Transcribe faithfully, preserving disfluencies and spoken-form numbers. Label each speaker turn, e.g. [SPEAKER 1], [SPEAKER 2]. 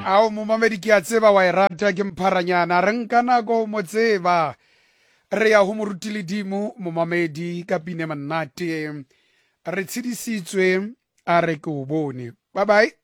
[SPEAKER 1] ao momamedi ke a tseba wa e rata ke mpharanyana re nka nako mo tseba re ya ho moruti ledimo momamedi ka pine monate re tshedisitswe a re ke o bone bye bye.